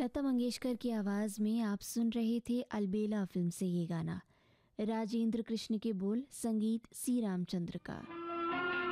लता मंगेशकर की आवाज़ में आप सुन रहे थे अलबेला फिल्म से ये गाना। राजेंद्र कृष्ण के बोल, संगीत सी रामचंद्र का।